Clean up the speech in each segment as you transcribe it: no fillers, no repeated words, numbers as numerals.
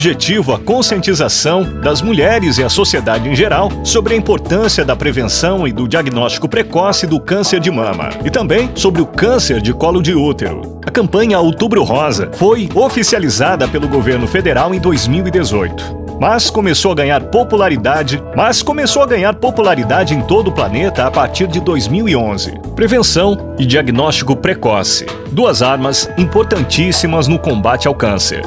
Objetivo a conscientização das mulheres e a sociedade em geral sobre a importância da prevenção e do diagnóstico precoce do câncer de mama e também sobre o câncer de colo de útero. A campanha Outubro Rosa foi oficializada pelo governo federal em 2018. Mas começou a ganhar popularidade em todo o planeta a partir de 2011. Prevenção e diagnóstico precoce, duas armas importantíssimas no combate ao câncer.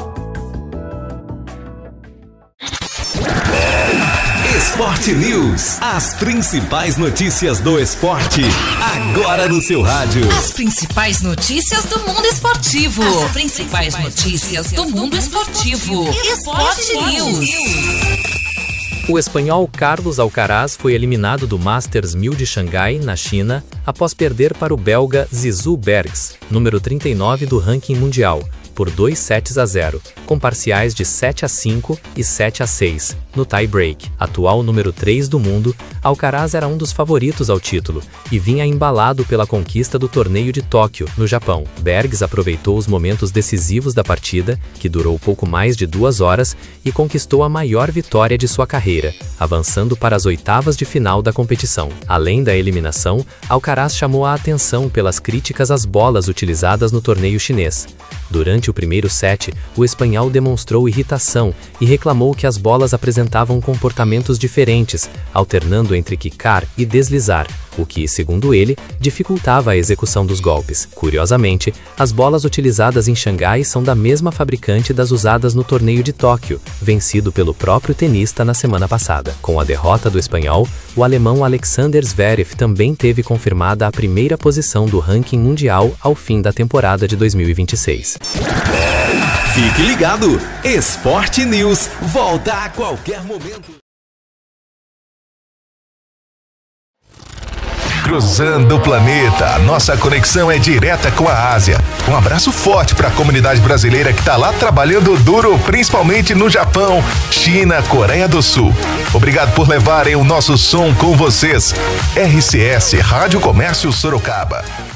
Esporte News, as principais notícias do esporte, agora no seu rádio. As principais notícias do mundo esportivo. As principais notícias do mundo esportivo. Esporte News. O espanhol Carlos Alcaraz foi eliminado do Masters 1000 de Xangai, na China, após perder para o belga Zizou Bergs, número 39 do ranking mundial, por 2-0, com parciais de 7-5 e 7-6, no tie-break. Atual número 3 do mundo, Alcaraz era um dos favoritos ao título e vinha embalado pela conquista do torneio de Tóquio, no Japão. Bergs aproveitou os momentos decisivos da partida, que durou pouco mais de 2 horas, e conquistou a maior vitória de sua carreira, avançando para as oitavas de final da competição. Além da eliminação, Alcaraz chamou a atenção pelas críticas às bolas utilizadas no torneio chinês. Durante o primeiro set, o espanhol demonstrou irritação e reclamou que as bolas apresentavam comportamentos diferentes, alternando entre quicar e deslizar, o que, segundo ele, dificultava a execução dos golpes. Curiosamente, as bolas utilizadas em Xangai são da mesma fabricante das usadas no torneio de Tóquio, vencido pelo próprio tenista na semana passada. Com a derrota do espanhol, o alemão Alexander Zverev também teve confirmada a primeira posição do ranking mundial ao fim da temporada de 2026. Fique ligado! Esporte News volta a qualquer momento. Cruzando o planeta, nossa conexão é direta com a Ásia. Um abraço forte para a comunidade brasileira que está lá trabalhando duro, principalmente no Japão, China, Coreia do Sul. Obrigado por levarem o nosso som com vocês. RCS, Rádio Comércio Sorocaba.